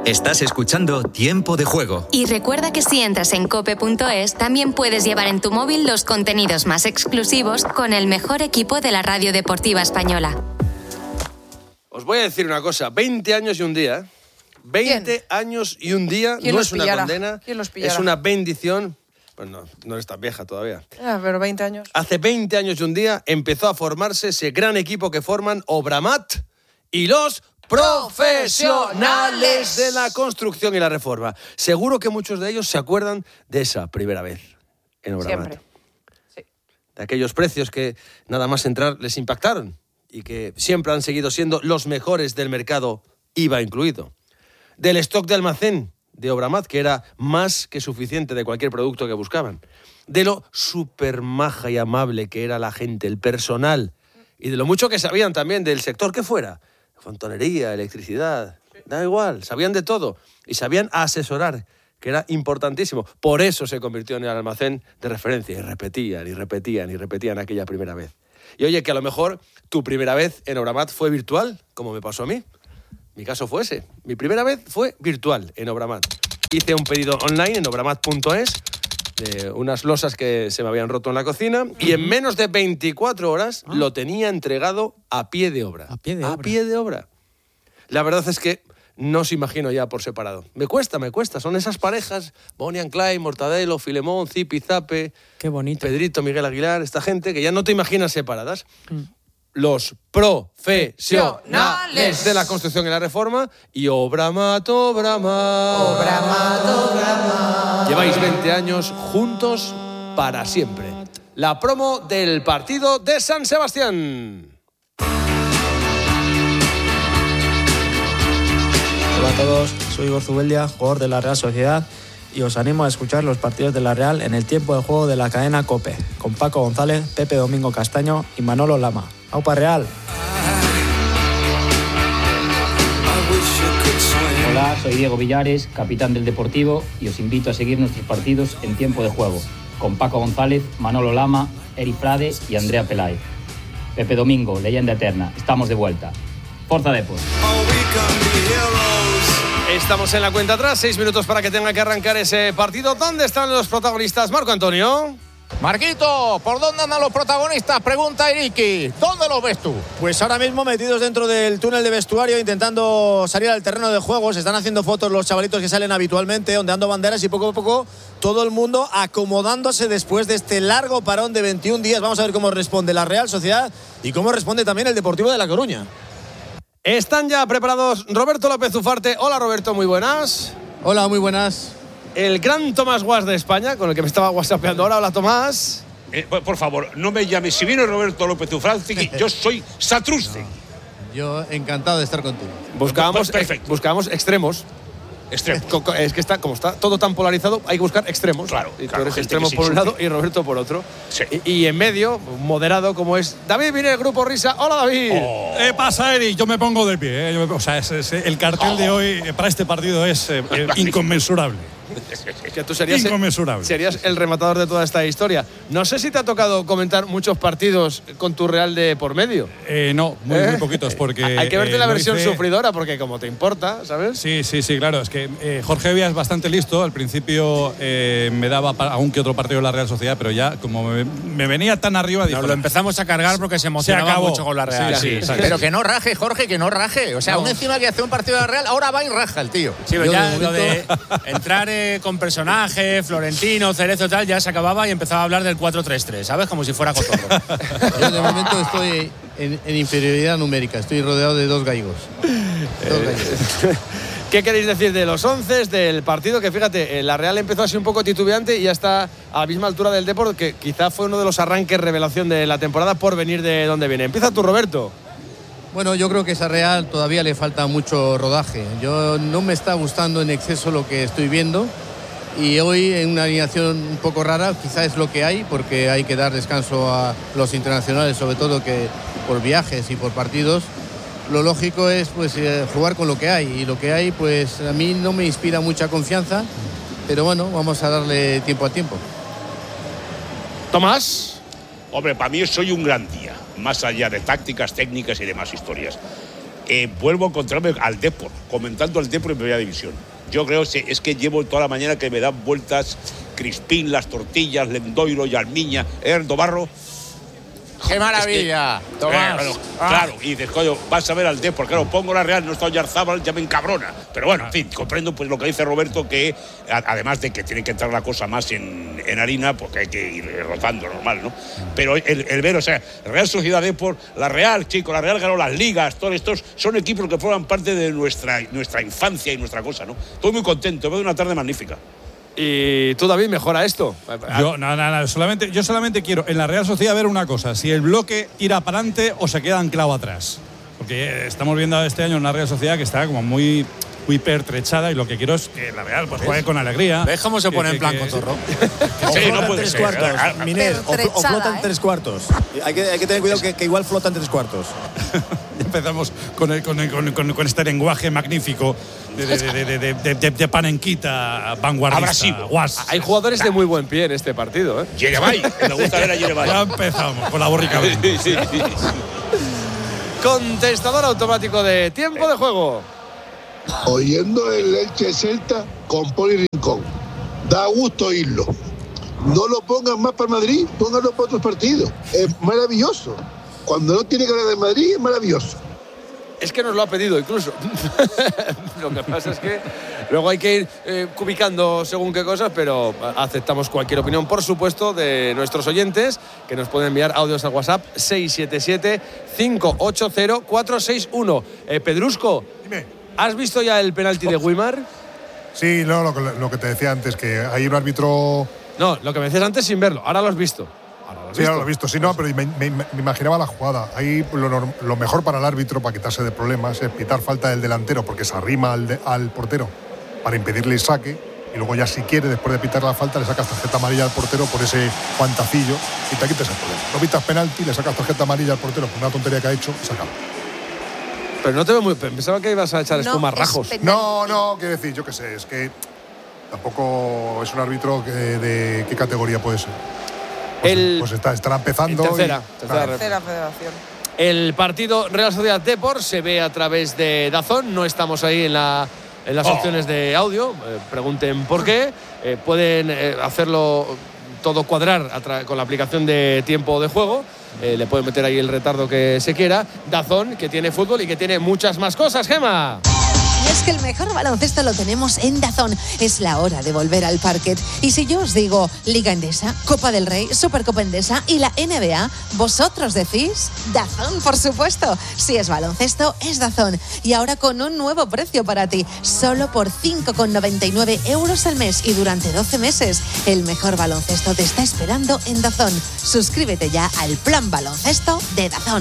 Estás escuchando Tiempo de Juego. Y recuerda que si entras en cope.es, también puedes llevar en tu móvil los contenidos más exclusivos con el mejor equipo de la radio deportiva española. Os voy a decir una cosa, 20 años y un día. 20 años y un día no es una condena, es una bendición. Pues no eres tan vieja todavía. Pero 20 años. Hace 20 años y un día empezó a formarse ese gran equipo que forman Obramat y los profesionales de la construcción y la reforma. Seguro que muchos de ellos se acuerdan de esa primera vez en Obramat. Siempre. Sí. De aquellos precios que nada más entrar les impactaron y que siempre han seguido siendo los mejores del mercado, IVA incluido. Del stock de almacén de Obramat, que era más que suficiente de cualquier producto que buscaban. De lo súper maja y amable que era la gente, el personal. Y de lo mucho que sabían también del sector que fuera. Fontanería, electricidad, da igual, sabían de todo. Y sabían asesorar, que era importantísimo. Por eso se convirtió en el almacén de referencia. Y repetían, y repetían, y repetían aquella primera vez. Y oye, que a lo mejor tu primera vez en Obramat fue virtual, como me pasó a mí. Mi caso fue ese. Mi primera vez fue virtual en Obramat. Hice un pedido online en obramat.es de unas losas que se me habían roto en la cocina y en menos de 24 horas lo tenía entregado a pie de obra. A pie de obra. A pie de obra. La verdad es que no os imagino ya por separado. Me cuesta. Son esas parejas, Bonnie and Clyde, Mortadelo, Filemón, Zipi, Zape, qué bonito. Pedrito, Miguel Aguilar, esta gente que ya no te imaginas separadas. Los profesionales de la construcción y la reforma y Obramat. Lleváis 20 años juntos para siempre. La promo del partido de San Sebastián. Hola a todos, soy Igor Zubeldia, jugador de la Real Sociedad, y os animo a escuchar los partidos de la Real en el tiempo de juego de la cadena COPE, con Paco González, Pepe Domingo Castaño y Manolo Lama. ¡Aupa Real! Hola, soy Diego Villares, capitán del Deportivo, y os invito a seguir nuestros partidos en tiempo de juego, con Paco González, Manolo Lama, Eri Frade y Andrea Peláez. Pepe Domingo, leyenda eterna, estamos de vuelta. Forza Depor. Estamos en la cuenta atrás, 6 minutos para que tenga que arrancar ese partido. ¿Dónde están los protagonistas? Marco Antonio. Marquito, ¿por dónde andan los protagonistas? Pregunta Iriki. ¿Dónde los ves tú? Pues ahora mismo metidos dentro del túnel de vestuario, intentando salir al terreno de juego. Se están haciendo fotos los chavalitos que salen habitualmente, ondeando banderas, y poco a poco todo el mundo acomodándose después de este largo parón de 21 días. Vamos a ver cómo responde la Real Sociedad y cómo responde también el Deportivo de La Coruña. Están ya preparados Roberto López Ufarte. Hola Roberto, muy buenas. Hola, muy buenas. El gran Tomás Guas de España, con el que me estaba whatsappeando ahora. Hola Tomás. Por favor, no me llames. Si viene Roberto López Ufarte, yo soy Satrusce. Yo encantado de estar contigo. Buscábamos extremos. Es que como está todo tan polarizado, hay que buscar extremos. Claro. Y tú eres extremo por un lado y Roberto por otro. Sí. Y en medio, moderado como es David Vine, el Grupo Risa. Hola David. ¿Qué pasa, Eri? Yo me pongo de pie. El cartel de hoy para este partido es inconmensurable. Que tú serías el rematador de toda esta historia. No sé si te ha tocado comentar muchos partidos con tu Real de por medio. No, muy poquitos, porque hay que verte la versión sufridora, porque como te importa, ¿sabes? Sí, claro. Es que Jorge Vía es bastante listo. Al principio me daba aún que otro partido de la Real Sociedad, pero ya como me venía tan arriba, dijo, lo empezamos a cargar porque se emocionaba mucho con la Real. Sí, pero que no raje, Jorge, que no raje. O sea, aún encima que hace un partido de la Real, ahora va y raja el tío. Sí, pero ya lo de entrar con personajes, Florentino, Cerezo y tal, ya se acababa y empezaba a hablar del 4-3-3, ¿sabes? Como si fuera Cotorro. Yo de momento estoy en inferioridad numérica, estoy rodeado de dos gallegos. ¿Qué queréis decir de los 11 del partido? Que fíjate, la Real empezó así un poco titubeante y ya está a la misma altura del Depor, que quizá fue uno de los arranques revelación de la temporada por venir de donde viene. Empieza tú, Roberto. Bueno, yo creo que a esa Real todavía le falta mucho rodaje. Yo no me está gustando en exceso lo que estoy viendo. Y hoy en una alineación un poco rara, quizás es lo que hay, porque hay que dar descanso a los internacionales, sobre todo que por viajes y por partidos. Lo lógico es jugar con lo que hay, y lo que hay pues a mí no me inspira mucha confianza, pero bueno, vamos a darle tiempo a tiempo. Tomás. Hombre, para mí soy un gran día, más allá de tácticas, técnicas y demás historias. vuelvo a encontrarme al Depor, comentando al Depor en primera división. Yo creo que es que llevo toda la mañana que me dan vueltas Crispín, las tortillas, Lendoiro, Yalmiña, Erdo Barro. ¡Qué maravilla, Tomás! Claro, y dices, coño, vas a ver al Depor, claro, pongo la Real, no está Oyarzábal, ya me encabrona. Pero bueno, en fin, comprendo pues lo que dice Roberto, que además de que tiene que entrar la cosa más en harina, porque hay que ir rotando, normal, ¿no? Pero el ver, o sea, Real Sociedad Depor, la Real, chicos, la Real ganó las ligas, todos estos son equipos que forman parte de nuestra infancia y nuestra cosa, ¿no? Estoy muy contento, veo una tarde magnífica. ¿Y tú, David, mejora esto? Yo solamente quiero en la Real Sociedad ver una cosa: si el bloque tira para adelante o se queda anclado atrás. Porque estamos viendo este año una Real Sociedad que está como muy pertrechada, y lo que quiero es que la Real pues juegue con alegría. ¿Ves cómo se pone en plan cotorro? Sí, no puede tres ser. cuartos, Miner, o flota en tres cuartos. Hay que tener cuidado que igual flota en tres cuartos. Empezamos con este lenguaje magnífico de panenquita vanguardista. Hay jugadores de muy buen pie en este partido, ¿eh? Yerebay, me gusta ver a Yerebay. Ya empezamos con la borrica. Sí. Contestador automático de tiempo de juego. Oyendo el Elche Celta con Poli Rincón. Da gusto oírlo. No lo pongan más para Madrid, pónganlo para otros partidos. Es maravilloso. Cuando no tiene que hablar de Madrid, es maravilloso. Es que nos lo ha pedido incluso. Lo que pasa es que luego hay que ir cubicando según qué cosas, pero aceptamos cualquier opinión, por supuesto, de nuestros oyentes, que nos pueden enviar audios al WhatsApp 677-580-461. Pedrusco, dime. ¿Has visto ya el penalti de Guimar? Sí, no, lo que te decía antes, que hay un árbitro... No, lo que me decías antes sin verlo, ahora lo has visto. Sí, ahora lo he visto, sí, no, pero me imaginaba la jugada. Ahí lo mejor para el árbitro, para quitarse de problemas, es pitar falta del delantero, porque se arrima al portero para impedirle el saque, y luego ya si quiere, después de pitar la falta, le sacas tarjeta amarilla al portero por ese guantacillo y te quitas el problema. No pitas penalti, le sacas tarjeta amarilla al portero por una tontería que ha hecho y se acaba. Pero no te veo muy... Pensaba que ibas a echar espumarrajos. No, quiero decir, yo qué sé, es que tampoco es un árbitro de qué categoría puede ser. Pues estará empezando. Tercera federación. El partido Real Sociedad Depor se ve a través de DAZN. No estamos ahí en las opciones de audio. Pregunten por qué. Pueden hacerlo todo cuadrar con la aplicación de tiempo de juego. Le pueden meter ahí el retardo que se quiera. DAZN, que tiene fútbol y que tiene muchas más cosas, Gemma. Y es que el mejor baloncesto lo tenemos en DAZN. Es la hora de volver al parquet. Y si yo os digo Liga Endesa, Copa del Rey, Supercopa Endesa y la NBA, ¿vosotros decís? DAZN, por supuesto. Si es baloncesto, es DAZN. Y ahora con un nuevo precio para ti. Solo por 5,99 € al mes y durante 12 meses. El mejor baloncesto te está esperando en DAZN. Suscríbete ya al plan baloncesto de DAZN.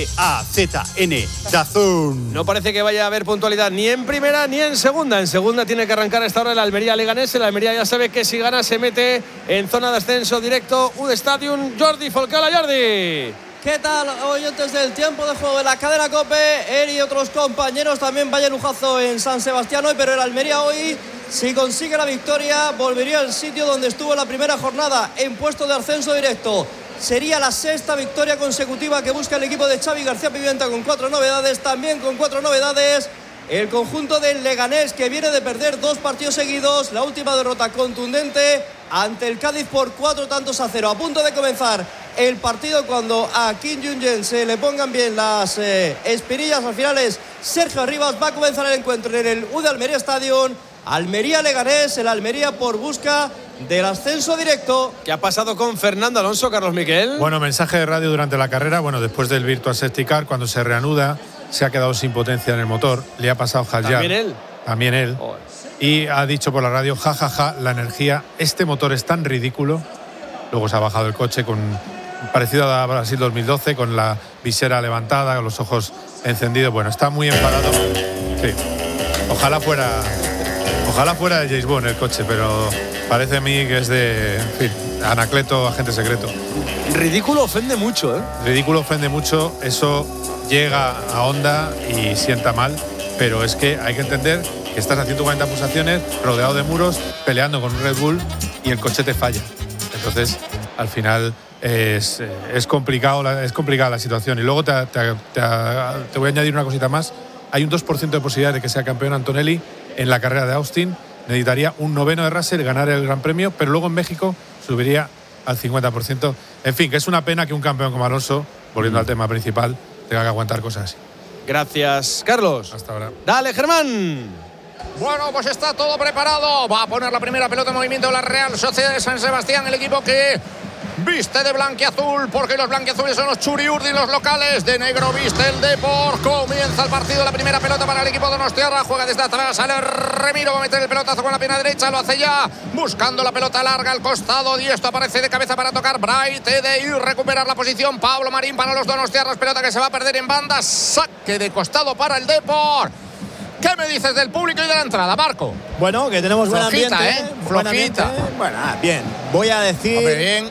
DAZN, DAZN. No parece que vaya a haber puntualidad ni en primera ni en segunda. En segunda tiene que arrancar a esta hora el Almería Leganés. El Almería ya sabe que si gana se mete en zona de ascenso directo. UD Stadium, Jordi Folcala. Jordi. ¿Qué tal, oyentes del tiempo de juego de la cadena COPE? Él y otros compañeros, también vaya lujazo en San Sebastián hoy, pero el Almería hoy, si consigue la victoria, volvería al sitio donde estuvo en la primera jornada, en puesto de ascenso directo. Sería la sexta victoria consecutiva que busca el equipo de Xavi García Pimienta, con 4 novedades, también con 4 novedades. El conjunto del Leganés, que viene de perder 2 partidos seguidos, la última derrota contundente ante el Cádiz por 4-0. A punto de comenzar el partido, cuando a Kim Jong-un se le pongan bien las espinillas. Al final es Sergio Arribas. Va a comenzar el encuentro en el UD Almería Stadium. Almería Leganés, el Almería por busca del ascenso directo. ¿Qué ha pasado con Fernando Alonso, Carlos Miquel? Bueno, mensaje de radio durante la carrera. Bueno, después del Virtual Safety Car, cuando se reanuda, se ha quedado sin potencia en el motor. Le ha pasado Hadjar. También él. Oh. Y ha dicho por la radio, jajaja, la energía, este motor es tan ridículo. Luego se ha bajado el coche parecido a Brasil 2012, con la visera levantada, con los ojos encendidos. Bueno, está muy enfadado. Sí. Ojalá fuera de James Bond el coche, pero parece a mí que es de, en fin, Anacleto, agente secreto. Ridículo ofende mucho, ¿eh? Ridículo ofende mucho, eso llega a Honda y sienta mal, pero es que hay que entender que estás a 140 pulsaciones, rodeado de muros, peleando con un Red Bull y el coche te falla. Entonces, al final es complicada la situación. Y luego te voy a añadir una cosita más. hay un 2% de posibilidad de que sea campeón Antonelli en la carrera de Austin. Necesitaría un 9º de Russell, ganar el Gran Premio, pero luego en México subiría al 50%. En fin, que es una pena que un campeón como Alonso, volviendo al tema principal, tenga que aguantar cosas así. Gracias, Carlos. Hasta ahora. Dale, Germán. Bueno, pues está todo preparado. Va a poner la primera pelota en movimiento la Real Sociedad de San Sebastián, el equipo que viste de blanquiazul, porque los blanquiazules son los Churiurdi, los locales. De negro viste el Depor. Comienza el partido, la primera pelota para el equipo de Donostiarra. Juega desde atrás, sale Remiro, va a meter el pelotazo con la pierna derecha, lo hace ya, buscando la pelota larga al costado. Y esto aparece de cabeza para tocar Bright y recuperar la posición. Pablo Marín para los Donostiarras, pelota que se va a perder en banda. Saque de costado para el Depor. ¿Qué me dices del público y de la entrada, Marco? Bueno, que tenemos buen flojita, ambiente. Flojita. Ambiente. Bueno, bien. Voy a decir... Hombre, bien.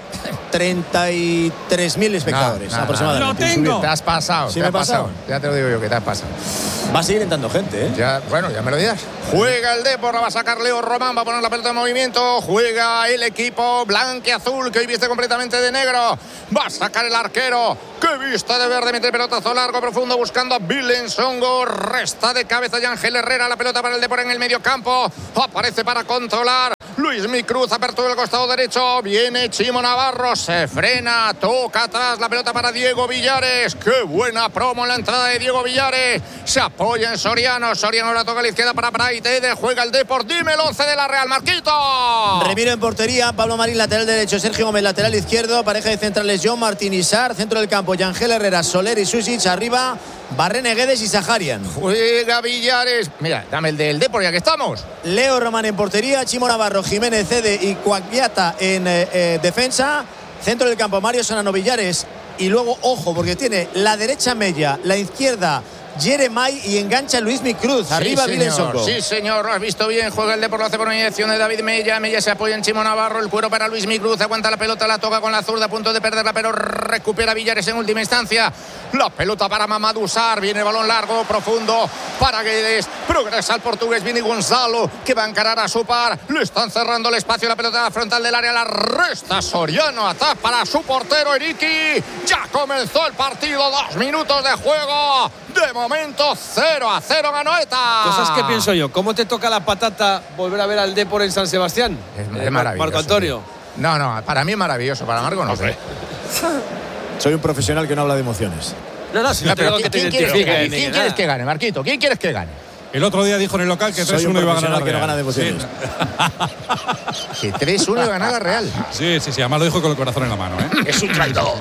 33.000 espectadores aproximadamente. Lo tengo. Te has pasado. Sí, me he pasado. Ya te lo digo yo, que te has pasado. Va a seguir entrando gente, ¿eh? Ya, bueno, ya me lo dirás. Juega el Depor, la va a sacar Leo Román, va a poner la pelota en movimiento. Juega el equipo blanquiazul, que hoy viste completamente de negro. Va a sacar el arquero, que viste de verde, mete el pelotazo largo, profundo, buscando a Vilensongo. Resta de cabeza ya Ángel Herrera, la pelota para el Depor en el medio campo. Aparece para controlar Luis Micruz, apertura del costado derecho. Viene Chimo Navarro, se frena, toca atrás la pelota para Diego Villares. Qué buena promo en la entrada de Diego Villares. Se apoya en Soriano, Soriano la toca a la izquierda para Bright. Juega el Depor, dime el 11 de la Real, Marquito. Remiro en portería, Pablo Marín lateral derecho, Sergio Gómez lateral izquierdo, pareja de centrales John Martín y Sar, centro del campo Yangel Herrera, Soler y Susic, arriba Barrene, Guedes y Saharian. Juega Villares, mira, dame el del Depor ya que estamos. Leo Román en portería, Chimo Navarro, Jiménez Cede y Cuagliata en defensa, centro del campo Mario Solano, Villares y luego ojo porque tiene la derecha Mella, la izquierda Jeremai y engancha Luis Micruz. Arriba Vilensongo. Sí, señor, lo has visto bien. Juega el Depor, lo hace por mediación de David Mella. Mella se apoya en Chimo Navarro. El cuero para Luis Micruz. Aguanta la pelota, la toca con la zurda, a punto de perderla, pero recupera Villares en última instancia. La pelota para Mamadou Sarr. Viene el balón largo, profundo para Guedes. Progresa el portugués Vini Gonzalo, que va a encarar a su par. Le están cerrando el espacio. La pelota a la frontal del área. La resta Soriano. Atrás para su portero Eriki. Ya comenzó el partido. 2 minutos de juego. De momento 0-0 ganó ETA. Cosas que pienso yo. ¿Cómo te toca la patata volver a ver al Depor en San Sebastián? Es maravilloso. Marco Antonio. No, para mí es maravilloso. Para Marco no sé. Soy un profesional que no habla de emociones. No, si no te digo que te identifique. ¿Quién quieres que gane, Marquito? ¿Quién quieres que gane? El otro día dijo en el local que 3-1 iba a ganar la Real. Que no gana de emociones. Que 3-1 iba a ganar la Real. Sí, además lo dijo con el corazón en la mano, ¿eh? Es un traidor.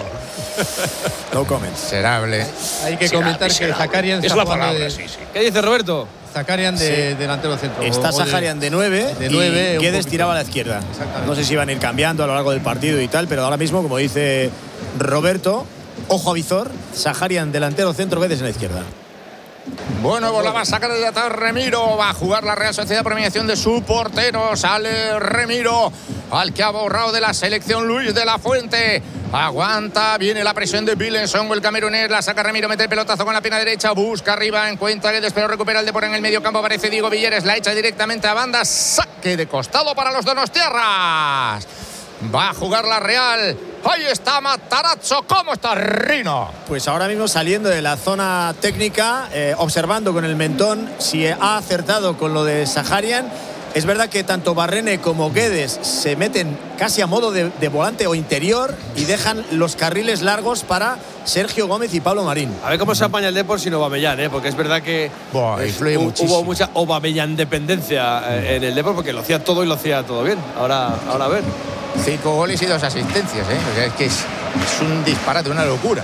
No comments. Serable. Hay que comentar que Zaharian es está la jugando palabra, sí. ¿Qué dice Roberto? Zaharian de delantero centro. Está Saharian de 9 y Guedes tiraba a la izquierda. No sé si iban a ir cambiando a lo largo del partido y tal, pero ahora mismo, como dice Roberto, ojo a visor, Saharian delantero centro, Guedes en la izquierda. Bueno, pues la va a sacar desde atrás Remiro. Va a jugar la Real Sociedad por mediación de su portero. Sale Remiro, al que ha borrado de la selección Luis de la Fuente. Aguanta, viene la presión de Vilensongo, el camerunés. La saca Remiro, mete el pelotazo con la pierna derecha. Busca arriba, encuentra que pero recupera el Depor en el medio campo. Aparece Diego Villares, la echa directamente a banda. Saque de costado para los Donostiarras. Va a jugar la Real. Ahí está Matarazzo. ¿Cómo está Rino? Pues ahora mismo saliendo de la zona técnica, observando con el mentón si ha acertado con lo de Saharian. Es verdad que tanto Barrene como Guedes se meten casi a modo de volante o interior y dejan los carriles largos para Sergio Gómez y Pablo Marín. A ver cómo se apaña el Depor sin Aubameyang, porque es verdad que hubo mucha Aubameyang dependencia en el Depor, porque lo hacía todo y lo hacía todo bien. Ahora a ver. 5 goles y 2 asistencias, O sea, es que es un disparate, una locura.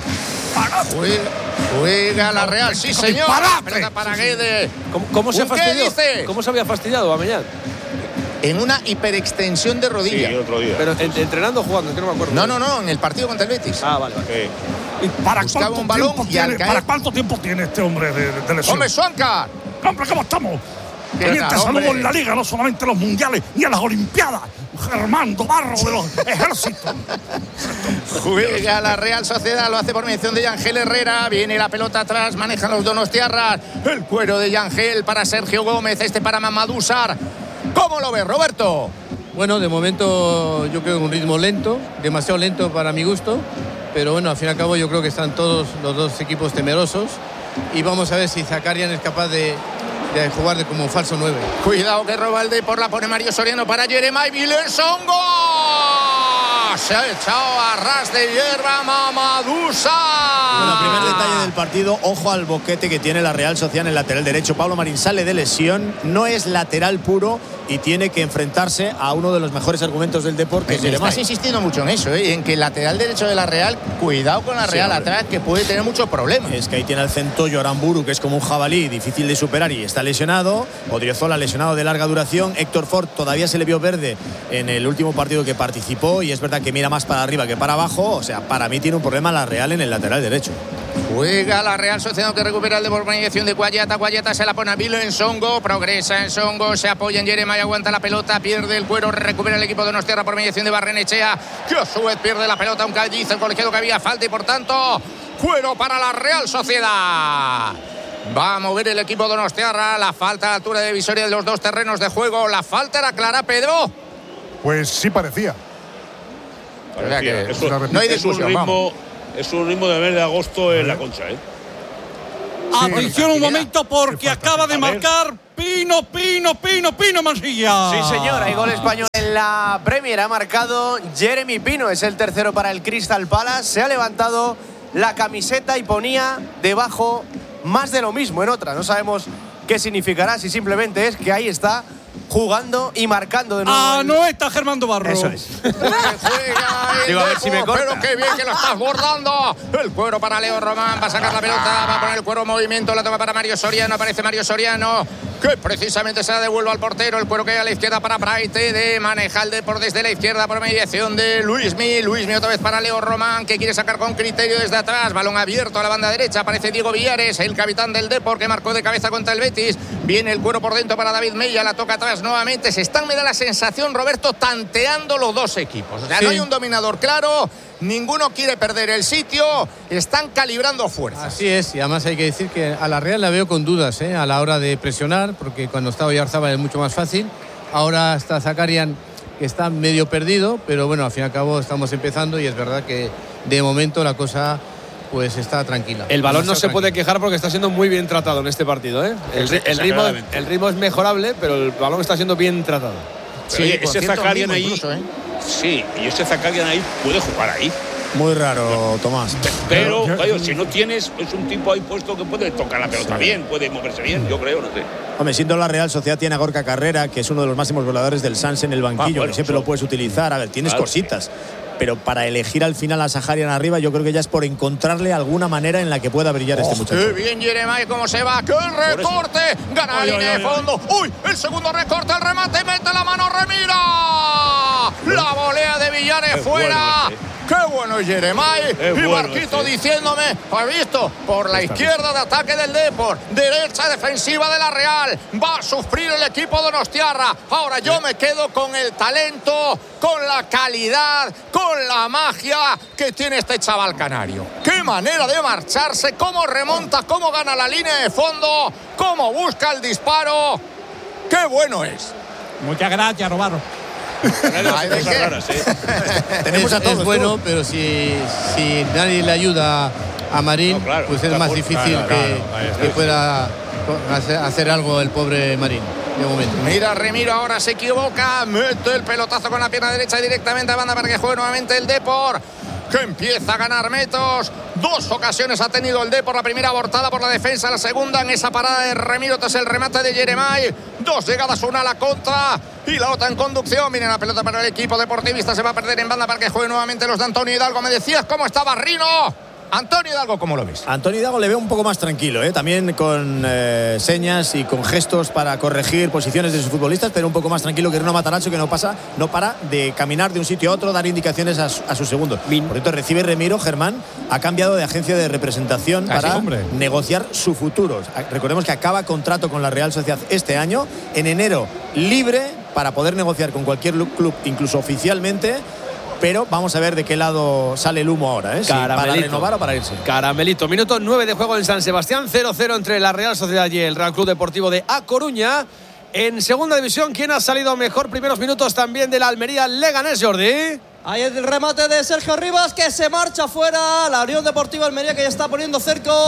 Juega la Real, sí señor. Pelota para Guedes. ¿Cómo se ha fastidiado? ¿Qué dice? ¿Cómo se había fastidiado Aubameyang? En una hiperextensión de rodilla. Sí, otro día. Pero entrenando o jugando, es que no me acuerdo. No, en el partido contra el Betis. Ah, vale. Buscaba un balón y al caer... ¿Para cuánto tiempo tiene este hombre de lesión? ¡Hombre, Suanca! ¡Hombre, cómo estamos! Teniente saludo en la Liga, no solamente en los mundiales ni en las Olimpiadas. Germán Barro de los ejércitos. Juega la Real Sociedad, lo hace por mención de Yangel Herrera. Viene la pelota atrás, manejan los Donostiarras. El cuero de Yangel para Sergio Gómez, para Mamadou Sarr. ¿Cómo lo ves, Roberto? Bueno, de momento yo creo que un ritmo lento, demasiado lento para mi gusto. Pero bueno, al fin y al cabo yo creo que están todos los dos equipos temerosos. y vamos a ver si Zakarian es capaz de jugar como falso 9. Cuidado que roba el Depor, la pone Mario Soriano para Jeremai Vilensongo. Se ha echado a ras de hierba Mamadusa. Bueno, primer detalle del partido, ojo al boquete que tiene la Real Sociedad en el lateral derecho. Pablo Marín sale de lesión, no es lateral puro y tiene que enfrentarse a uno de los mejores argumentos del deporte, que es Jeremai. Estás insistiendo mucho en eso, en que el lateral derecho de la Real, cuidado con la Real atrás, que puede tener muchos problemas. Es que ahí tiene al Centollo Aramburu, que es como un jabalí, difícil de superar y está lesionado. Odriozola lesionado de larga duración. Héctor Ford todavía se le vio verde en el último partido que participó y es verdad que mira más para arriba que para abajo. O sea, para mí tiene un problema la Real en el lateral derecho. Juega la Real Sociedad que recupera el de por mediación de Guayata. Guayata se la pone a Vilensongo, progresa en Songo, se apoya en Jeremai, aguanta la pelota, pierde el cuero, recupera el equipo de Donostiarra por mediación de Barrenechea, que a su vez pierde la pelota, aunque allí dice el colegiado que había falta y por tanto cuero para la Real Sociedad. Va a mover el equipo de Donostiarra, la falta a la altura de divisoria de los dos terrenos de juego. ¿La falta era clara, Pedro? Pues sí parecía. No hay discusión, es un ritmo de mes de agosto en la Concha, Atención un momento porque acaba de marcar Pino Mansilla. Sí, señor, hay gol español en la Premier. Ha marcado Jeremy Pino, es el tercero para el Crystal Palace. Se ha levantado la camiseta y ponía debajo más de lo mismo en otra. No sabemos qué significará, si simplemente es que ahí está jugando y marcando de nuevo. No está Germán Barro. Eso es. Digo, a ver si me corta. Pero qué bien que lo estás bordando. El cuero para Leo Román. Va a sacar la pelota. Va a poner el cuero en movimiento. La toca para Mario Soriano. Aparece Mario Soriano, que precisamente se la devuelve al portero. El cuero que hay a la izquierda para Praite. De Manejalde por desde la izquierda por mediación de Luismi. Luismi otra vez para Leo Román, que quiere sacar con criterio desde atrás. Balón abierto a la banda derecha. Aparece Diego Villares, el capitán del Depor, que marcó de cabeza contra el Betis. Viene el cuero por dentro para David Mella. La toca atrás nuevamente. Se están, me da la sensación, Roberto, tanteando los dos equipos. O sea, no hay un dominador claro. Ninguno quiere perder el sitio. Están calibrando fuerzas. Así es, y además hay que decir que a la Real la veo con dudas a la hora de presionar, porque cuando está Oyarzábal es mucho más fácil. Ahora está Zakarian, que está medio perdido, pero bueno, al fin y al cabo estamos empezando y es verdad que de momento la cosa pues está tranquila. El balón no se puede quejar porque está siendo muy bien tratado en este partido. El ritmo es mejorable, pero el balón está siendo bien tratado. Sí, ese Zakarian ahí. Incluso, Sí, y ese Zakarian ahí puede jugar ahí. Muy raro, Tomás. Pero si no tienes, es un tipo ahí puesto que puede tocar la pelota bien, puede moverse bien, yo creo, no sé. Hombre, siendo la Real Sociedad, tiene a Gorka Carrera, que es uno de los máximos voladores del Sanz en el banquillo, que siempre lo puedes utilizar. A ver, tienes cositas. Pero para elegir al final a Zakarian arriba, yo creo que ya es por encontrarle alguna manera en la que pueda brillar este muchacho. ¡Qué bien Jeremai! ¿Cómo se va? ¡Qué recorte! Gana la línea de fondo. ¡Uy! El segundo recorte, el remate, mete la mano, remira. La volea de Villares fuera. ¡Qué bueno es Jeremai! Y Marquito diciéndome, ¿has visto? Por la izquierda de ataque del Depor, derecha defensiva de la Real. Va a sufrir el equipo de Donostiarra. Ahora yo me quedo con el talento, con la calidad, con la magia que tiene este chaval canario. ¡Qué manera de marcharse! ¡Cómo remonta! ¿Cómo gana la línea de fondo? ¿Cómo busca el disparo? ¡Qué bueno es! Muchas gracias, Robarro. Tenemos a todos, es bueno, pero si nadie le ayuda a Marín, pues es más difícil que pueda hacer algo el pobre Marín. De momento. Mira, Remiro ahora se equivoca, mete el pelotazo con la pierna derecha directamente a banda para que juegue nuevamente el Depor, que empieza a ganar metros. Dos ocasiones ha tenido el Depor, la primera abortada por la defensa, la segunda en esa parada de Remiro tras el remate de Jeremai. Dos llegadas, una a la contra y la otra en conducción. Miren la pelota para el equipo deportivista, se va a perder en banda para que juegue nuevamente los de Antonio Hidalgo. Me decías cómo estaba Rino. Antonio Hidalgo, ¿cómo lo ves? Antonio Hidalgo le veo un poco más tranquilo, también con señas y con gestos para corregir posiciones de sus futbolistas, pero un poco más tranquilo que Rino Matarazzo, que no para de caminar de un sitio a otro, dar indicaciones a sus segundos. Por cierto, recibe Remiro, Germán ha cambiado de agencia de representación para negociar su futuro. Recordemos que acaba contrato con la Real Sociedad este año, en enero libre para poder negociar con cualquier club, incluso oficialmente. Pero vamos a ver de qué lado sale el humo ahora, si para renovar o para irse. Caramelito. Minuto 9 de juego en San Sebastián. 0-0 entre la Real Sociedad y el Real Club Deportivo de A Coruña. En segunda división, ¿quién ha salido mejor? Primeros minutos también de la Almería Leganés, Jordi. Ahí el remate de Sergio Rivas, que se marcha fuera. La Unión Deportiva Almería, que ya está poniendo cerco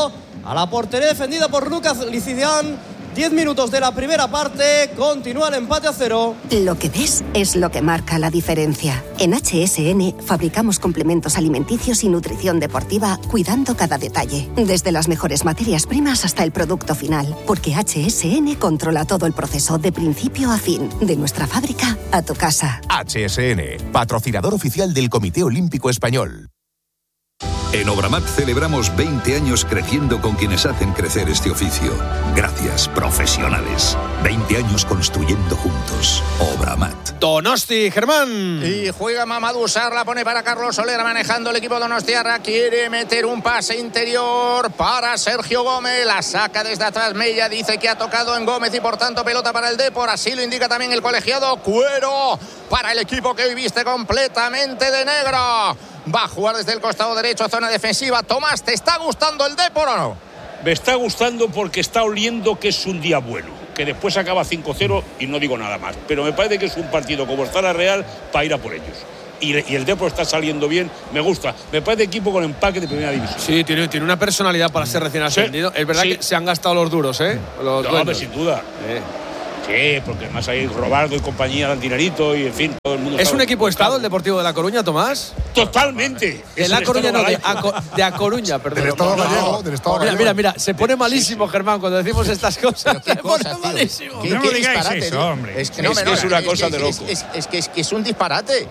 a la portería defendida por Lucas Licidian. 10 minutos de la primera parte, continúa el empate a 0. Lo que ves es lo que marca la diferencia. En HSN fabricamos complementos alimenticios y nutrición deportiva, cuidando cada detalle, desde las mejores materias primas hasta el producto final, porque HSN controla todo el proceso de principio a fin, de nuestra fábrica a tu casa. HSN, patrocinador oficial del Comité Olímpico Español. En Obramat celebramos 20 años creciendo con quienes hacen crecer este oficio. Gracias, profesionales. 20 años construyendo juntos. Obramat. Donosti, Germán. Y juega Mamadou Sarr, la pone para Carlos Soler, manejando el equipo donostiarra. Quiere meter un pase interior para Sergio Gómez. La saca desde atrás Mella, dice que ha tocado en Gómez y por tanto pelota para el Depor. Así lo indica también el colegiado. Cuero para el equipo que hoy viste completamente de negro. Va a jugar desde el costado derecho, zona defensiva. Tomás, ¿te está gustando el Depor o no? Me está gustando porque está oliendo que es un día bueno, que después acaba 5-0 y no digo nada más. Pero me parece que es un partido como está la Real para ir a por ellos. Y el Depor está saliendo bien, me gusta. Me parece equipo con empaque de primera división. Sí, tiene una personalidad para ser recién ascendido. Sí, es verdad que se han gastado los duros, ¿eh? Los dueños. Sin duda. Sí, porque además hay Robaldo y compañía, dan dinerito y en fin, todo el mundo. ¿Es un equipo estado el Deportivo de La Coruña, Tomás? Totalmente. De La Coruña, no, de A Coruña, perdón. Del Estado gallego, del Estado gallego. Mira, se pone malísimo, Germán, cuando decimos estas cosas. Se pone malísimo. ¿Qué disparate, eso, hombre? Es que es una cosa de loco. Es que es un disparate.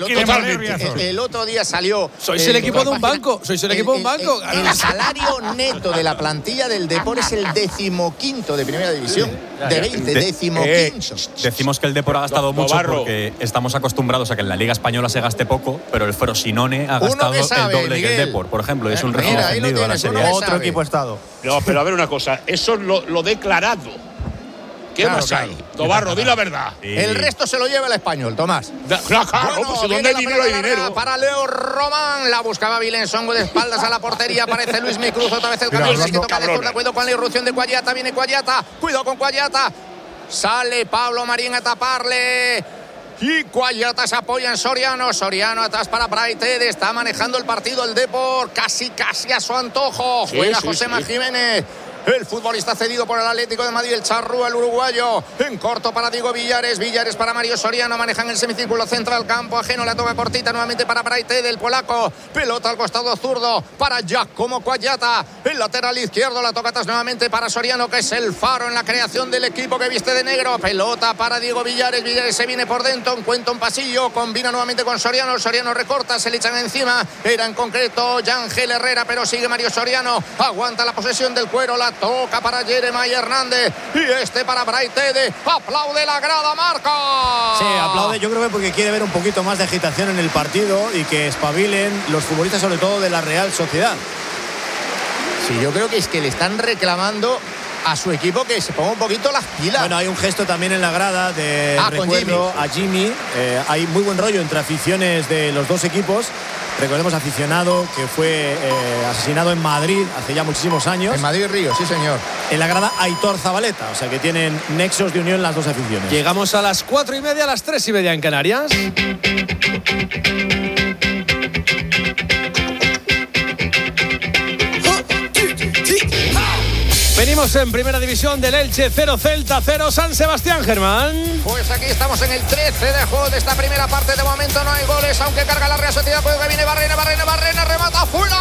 El otro día salió. Sois el equipo de un banco. Sois el equipo de un banco. El salario neto de la plantilla del Depor es el 15º de primera división. De 20, 15º. Decimos que el Depor ha gastado mucho porque estamos acostumbrados a que en la Liga Española se gaste poco, pero el Frosinone ha gastado el doble que el Depor, por ejemplo. Es un recién ascendido a la Serie A. Otro equipo estado. No, pero a ver una cosa, eso es lo declarado. ¿Qué más hay? Tobarro, di la verdad. El resto se lo lleva el Español, Tomás. Claro, pues si donde hay dinero hay dinero. Para Leo Román, la buscaba Vilensongo de espaldas a la portería, aparece Luis Micruz, otra vez el cambio, que toca de zurda, cuidado con la irrupción de Cuayata, viene Cuayata, cuidado con Cuayata. Sale Pablo Marín a taparle. Y Cuayata se apoya en Soriano. Soriano atrás para Braithwaite. Está manejando el partido el Depor. Casi a su antojo. Juega Josema Jiménez. El futbolista cedido por el Atlético de Madrid, el Charrúa, el uruguayo. En corto para Diego Villares. Villares para Mario Soriano. Manejan el semicírculo central, campo ajeno. La toca cortita nuevamente para Braithwaite del polaco. Pelota al costado zurdo para Giacomo Cuayata. El lateral izquierdo la toca atrás nuevamente para Soriano, que es el faro en la creación del equipo que viste de negro. Pelota para Diego Villares. Villares se viene por dentro. Encuentra un pasillo. Combina nuevamente con Soriano. Soriano recorta. Se le echan encima. Era en concreto Yangel Herrera, pero sigue Mario Soriano. Aguanta la posesión del Cuero. La toca para Jeremy Hernández y este para Braithwaite. Aplaude la grada, Marca. Sí, aplaude, yo creo que porque quiere ver un poquito más de agitación en el partido y que espabilen los futbolistas, sobre todo de la Real Sociedad. Sí, yo creo que es que le están reclamando a su equipo que se ponga un poquito las pilas. Bueno, hay un gesto también en la grada de recuerdo a Jimmy. Hay muy buen rollo entre aficiones de los dos equipos. Recordemos, aficionado que fue asesinado en Madrid hace ya muchísimos años. En Madrid Río, sí señor. En la grada Aitor Zabaleta, o sea que tienen nexos de unión las dos aficiones. Llegamos a las 4:30, a las 3:30 en Canarias. Venimos en primera división del Elche, 0 Celta, 0 San Sebastián, Germán. Pues aquí estamos en el 13 de juego de esta primera parte. De momento no hay goles, aunque carga la Real Sociedad. Juego que viene Barrena, remata fuera.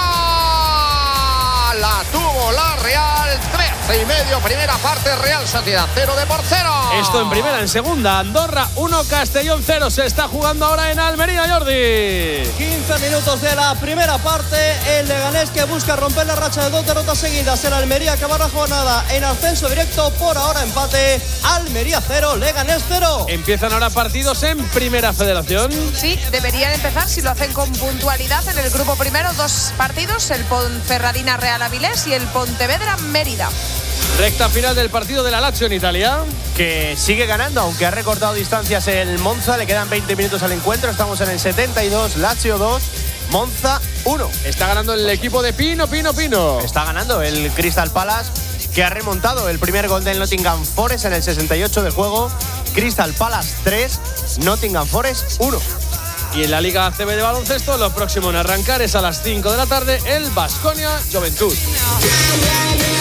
La tuvo la Real, 13:30, primera parte, Real Sociedad 0 Depor 0. Esto en primera. En segunda, Andorra 1, Castellón 0. Se está jugando ahora en Almería, Jordi. 15 minutos de la primera parte. El Leganés que busca romper la racha de 2 derrotas seguidas. El Almería acaba la jornada en ascenso directo. Por ahora empate. Almería 0, Leganés 0. Empiezan ahora partidos en Primera Federación. Sí, deberían empezar si lo hacen con puntualidad. En el grupo primero, 2 partidos. El Ponferradina Real Avilés y el Pontevedra Mérida. Recta final del partido de la Lazio en Italia, que sigue ganando, aunque ha recortado distancias el Monza. Le quedan 20 minutos al encuentro. Estamos en el 72, Lazio 2, Monza 1. Está ganando el equipo de Pino. Está ganando el Crystal Palace, que ha remontado el primer gol del Nottingham Forest en el 68 de juego. Crystal Palace 3, Nottingham Forest 1. Y en la Liga ACB de baloncesto, lo próximo en arrancar es a las 5 de la tarde el Baskonia Juventud.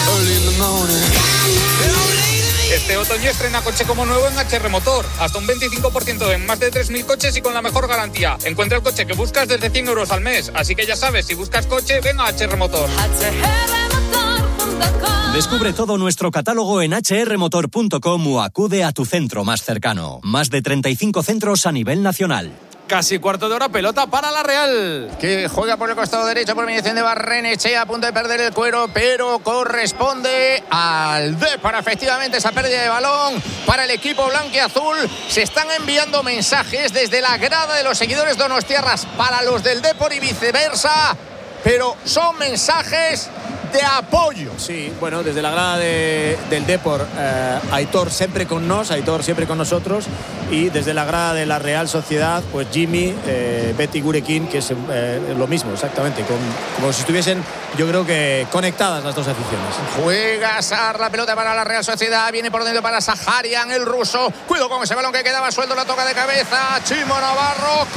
Este otoño estrena coche como nuevo en HR Motor. Hasta un 25% en más de 3.000 coches y con la mejor garantía. Encuentra el coche que buscas desde 100 euros al mes. Así que ya sabes, si buscas coche, ven a HR Motor. Descubre todo nuestro catálogo en hrmotor.com o acude a tu centro más cercano. Más de 35 centros a nivel nacional. Casi cuarto de hora, pelota para la Real. Que juega por el costado derecho por mediación de Barrenechea, a punto de perder el cuero, pero corresponde al Depor. Efectivamente, esa pérdida de balón para el equipo blanquiazul. Se están enviando mensajes desde la grada de los seguidores donostiarras para los del Depor y viceversa, pero son mensajes de apoyo. Sí, bueno, desde la grada del Depor, Aitor siempre con nosotros, y desde la grada de la Real Sociedad, pues Jimmy, Betty Gurekin, que es lo mismo, exactamente, como si estuviesen, yo creo que conectadas las dos aficiones. Juega Sar, la pelota para la Real Sociedad, viene por dentro para Saharian, el ruso, cuidado con ese balón que quedaba suelto, la toca de cabeza, Chimo Navarro,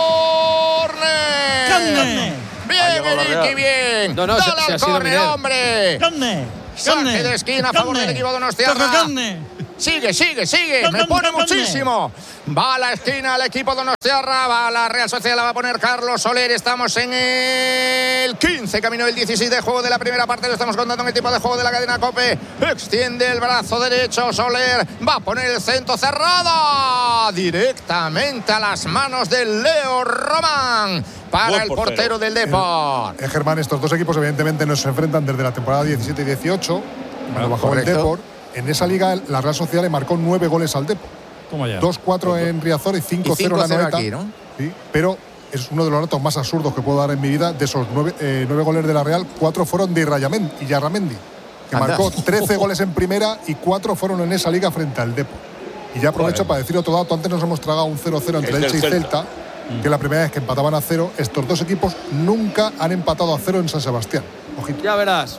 córner. Bien, Eriki, bien. No, dale al córner, hombre. Saque de esquina a favor del equipo donostiarra. Sigue. Me pone muchísimo. Va a la esquina el equipo donostiarra. Va a la Real Sociedad, la va a poner Carlos Soler. Estamos en el 15, camino del 16 de juego de la primera parte. Lo estamos contando en el tipo de juego de la cadena COPE. Extiende el brazo derecho Soler. Va a poner el centro cerrada directamente a las manos de Leo Román. Para el portero del Depor. Germán, estos dos equipos evidentemente no se enfrentan desde la temporada 17 y 18, cuando bajó el Depor. En esa liga la Real Sociedad le marcó 9 goles al Depor. 2-4 en Riazor y 5-0 en la Noeta. Aquí, ¿no? Sí, pero es uno de los datos más absurdos que puedo dar en mi vida. De esos 9 goles de la Real, 4 fueron de Yarramendi, que marcó 13 goles en primera y 4 fueron en esa liga frente al Depor. Y ya aprovecho para decir otro dato. Antes nos hemos tragado un 0-0 entre Elche y Celta, que la primera vez que empataban a 0. Estos dos equipos nunca han empatado a 0 en San Sebastián. Ojito. Ya verás.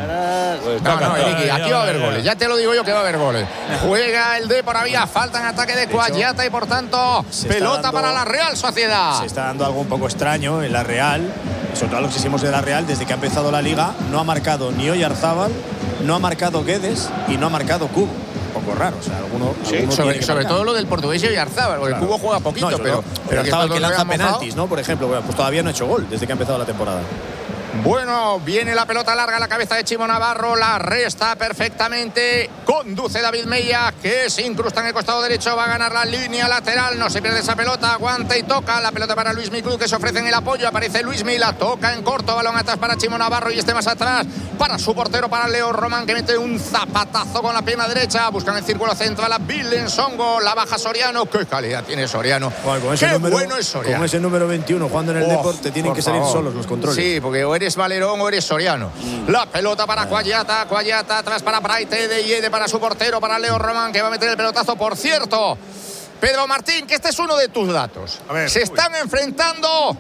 No, Eriki, aquí va a haber goles. Ya te lo digo yo que va a haber goles. Juega el Depor, había falta en ataque de Cuayata y por tanto pelota para la Real Sociedad. Se está dando algo un poco extraño en la Real, sobre todo los que hicimos de la Real desde que ha empezado la liga. No ha marcado ni Oyarzábal, no ha marcado Guedes y no ha marcado Cubo. Un poco raro, o sea, alguno sobre todo lo del portugués y Oyarzábal, porque el Cubo juega poquito, pero Oyarzábal que lanza penaltis, ¿no? Por ejemplo, pues todavía no ha hecho gol desde que ha empezado la temporada. Bueno, viene la pelota larga a la cabeza de Chimo Navarro, la resta perfectamente, conduce David Mella, que se incrusta en el costado derecho, va a ganar la línea lateral, no se pierde esa pelota, aguanta y toca, la pelota para Luismi Cruz, que se ofrece en el apoyo, aparece Luismi, la toca en corto, balón atrás para Chimo Navarro y más atrás para su portero, para Leo Román, que mete un zapatazo con la pierna derecha, buscan el círculo central a Vilensongo, la baja Soriano, qué calidad tiene Soriano, qué bueno es Soriano. Con ese número 21 jugando en el Depor, te tienen que salir solos los controles. Sí, porque o eres Valerón o eres Soriano. La pelota para Cuayata atrás para Braite de Yede, para su portero, para Leo Román, que va a meter el pelotazo. Por cierto, Pedro Martín, que este es uno de tus datos. Se están enfrentando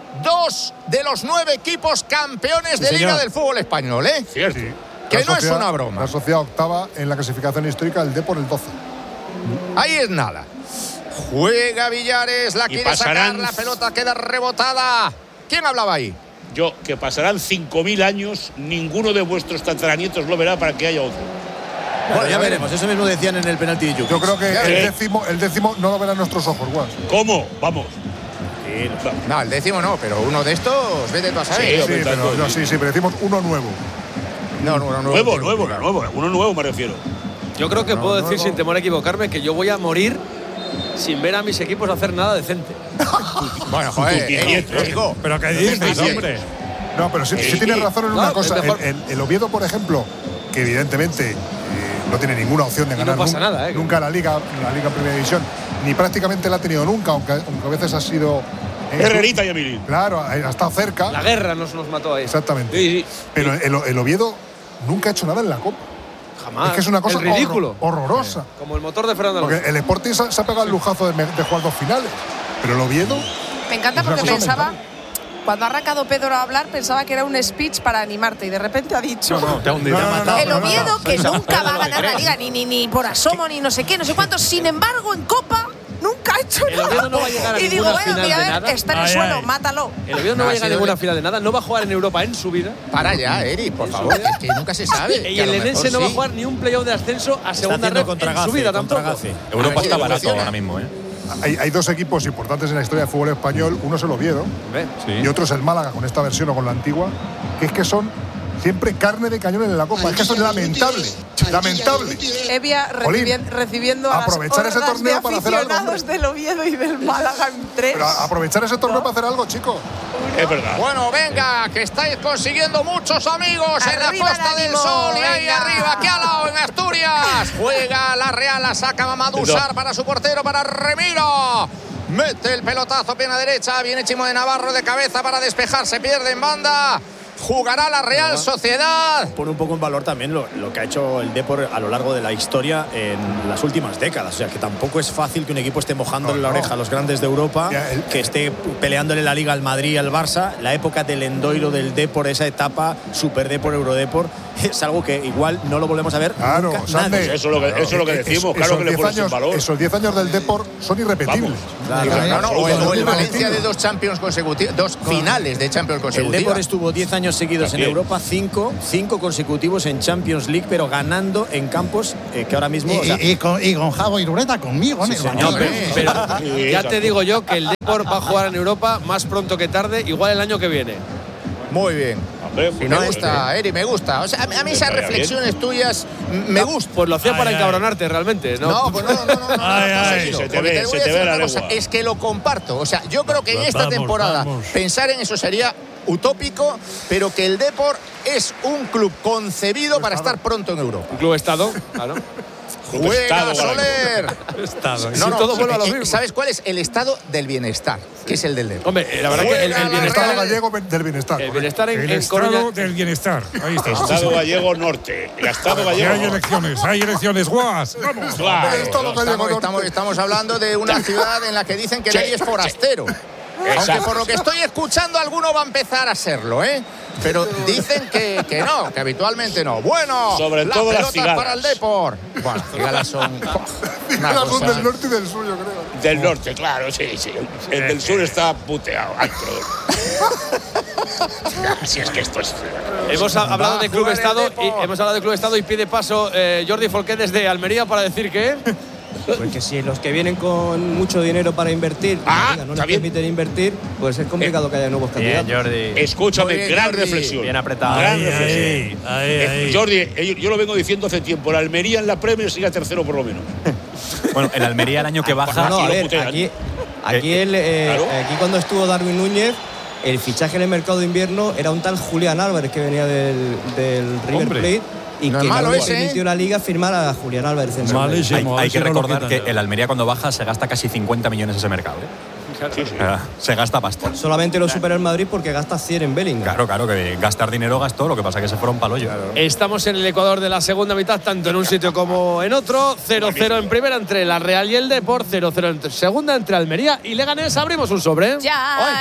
2 de los 9 equipos campeones de Liga del fútbol español, ¿eh? Cierto. Que no es una broma. La Sociedad octava en la clasificación histórica, el Depor el 12. Ahí es nada. Juega Villares, la quiere sacar, la pelota queda rebotada. ¿Quién hablaba ahí? Yo, que pasarán 5.000 años, ninguno de vuestros tataranietos lo verá para que haya otro. Bueno, ya veremos, eso mismo decían en el penalti de Jukic. Yo creo que el décimo no lo verán nuestros ojos, Guas. ¿Cómo? Vamos. No, el décimo no, pero uno de estos, vete tú a saber. Sí, pero decimos uno nuevo. No, nuevo. Uno nuevo me refiero. Yo creo que puedo decir sin temor a equivocarme que yo voy a morir sin ver a mis equipos hacer nada decente. Bueno, joder, pero ¿qué dices, hombre? No, pero sí tienes razón en una cosa. El Oviedo, por ejemplo, que evidentemente no tiene ninguna opción de ganar nunca la Liga en Primera División, ni prácticamente la ha tenido nunca, aunque a veces ha sido... Herrerita y Emilín. Claro, ha estado cerca. La guerra nos mató ahí. Exactamente. Sí. Pero el Oviedo nunca ha hecho nada en la Copa. Jamás. Es que es una cosa ridículo. Horrorosa. Como el motor de Fernando Alonso. Porque el Sporting se ha pegado el lujazo de jugar 2 finales. Pero el Oviedo... Me encanta porque pensaba... Cuando ha arrancado Pedro a hablar, pensaba que era un speech para animarte y de repente ha dicho el Oviedo que nunca va a ganar la Liga ni por asomo ni no sé qué, no sé cuánto. Sin embargo, en Copa Nunca ha hecho El Oviedo no va a llegar a y digo, ninguna bueno, final mira, de a ver, nada. está en el suelo, mátalo. El Oviedo no va a llegar a ninguna final de nada. No va a jugar en Europa en su vida. Para ya, Eri, por favor, es que nunca se sabe. Y el Lenense no va a jugar ni un playoff de ascenso a segunda red en su vida tampoco. Europa está barato ahora mismo, ¿eh? Hay dos equipos importantes en la historia del fútbol español. Uno es el Oviedo y otro es el Málaga, con esta versión o con la antigua, que es que son siempre carne de cañón en la Copa. Es que eso es lamentable. Lamentable. Evia recibiendo a aprovechar las ese torneo para hacer algo. aficionados del Oviedo y del Málaga en 3. Pero aprovechar ese torneo para hacer algo, chicos. Es verdad. Bueno, venga, que estáis consiguiendo muchos amigos en la Arriba Costa el del ánimo, Sol y ahí venga. arriba, aquí al lado en Asturias. Juega la Real, la saca Mamadou Sarr para su portero, para Remiro. Mete el pelotazo, pierna derecha, viene Chimo de Navarro de cabeza para despejar, se pierde en banda. Jugará la Real Sociedad. Pone un poco en valor también lo que ha hecho el Depor a lo largo de la historia en las últimas décadas. O sea, que tampoco es fácil que un equipo esté mojándole la oreja a los grandes de Europa, que esté peleándole la Liga al Madrid y al Barça. La época del Endoiro, del Depor, esa etapa Super Depor, Eurodepor, es algo que igual no lo volvemos a ver nunca, nadie. Eso es lo que decimos, claro que le pones en valor. Esos 10 años del Depor son irrepetibles. O el Valencia de 2 Champions consecutivos, 2 finales de Champions consecutivas. El Depor estuvo 10 años seguidos en Europa, 5 consecutivos en Champions League, pero ganando en campos que ahora mismo. Y con Javo Irureta conmigo, sí, señor, pero ya te digo yo que el Depor va a jugar en Europa más pronto que tarde, igual el año que viene. Muy bien. Me gusta, Eri, me gusta. O sea, a mí esas reflexiones tuyas me gustan. Pues lo hacía para encabronarte realmente, ¿no? No, pues no. Se te ve la lengua. Es que lo comparto. O sea, yo creo que en esta temporada pensar en eso sería utópico, pero que el Depor es un club concebido para estar pronto en Europa. Un club estado, claro. Juega Soler. No, todo vuelve a lo mismo. ¿Sabes cuál es? El estado del bienestar, que es el del Depor. Hombre, la verdad que el bienestar gallego del bienestar. El bienestar el en estado del bienestar. Ahí está. Estado gallego norte. El estado gallego. Hay elecciones. ¡Guas! ¡Vamos! Claro. Estamos hablando de una ciudad en la que dicen que nadie es forastero. Aunque por lo que estoy escuchando alguno va a empezar a serlo, ¿eh? Pero dicen que no, que habitualmente no. Bueno, sobre todo las cigalas para el Depor. Bueno, las cigalas son del norte y del sur, yo creo. Del norte, claro, sí. El del sur está puteado. Si es que esto es. Hemos hablado de Club Estado y pide paso Jordi Folqué desde Almería para decir que. Pues que si los que vienen con mucho dinero para invertir no les permiten invertir, pues es complicado que haya nuevos candidatos. Bien, Jordi. Escúchame, bien, gran Jordi. reflexión. Bien apretado. Gran reflexión. Jordi, yo lo vengo diciendo hace tiempo. La Almería en la Premier sigue a tercero por lo menos. Bueno, el Almería el año que baja. No, a ver, aquí cuando estuvo Darwin Núñez, el fichaje en el mercado de invierno era un tal Julián Álvarez que venía del River Plate. Y no que es malo no ese, permitió la Liga firmar a Julián Álvarez. Hay que recordar que el Almería cuando baja se gasta casi 50 millones ese mercado. Se gasta pasta. Solamente lo supera el Madrid porque gasta 100 en Bellingham. Claro, que gastar dinero gastó, lo que pasa es que se fueron pa'l hoyo. Estamos en el Ecuador de la segunda mitad, tanto en un sitio como en otro. 0-0 en primera entre la Real y el Depor, 0-0 en segunda entre Almería y Leganés. Abrimos un sobre. Ya